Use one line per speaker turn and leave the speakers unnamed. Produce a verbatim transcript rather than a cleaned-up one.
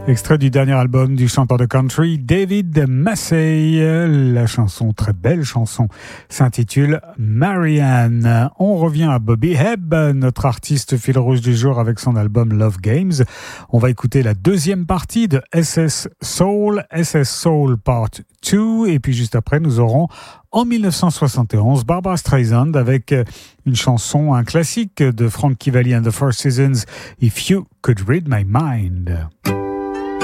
Extrait du dernier album du chanteur de country David Massey. La chanson, très belle chanson, s'intitule Marianne. On revient à Bobby Hebb, notre artiste fil rouge du jour avec son album Love Games. On va écouter la deuxième partie de S S Soul, S S Soul Part deux. Et puis juste après, nous aurons en dix-neuf cent soixante et onze Barbra Streisand avec une chanson, un classique de Frankie Valli and the Four Seasons, If You Could Read My Mind.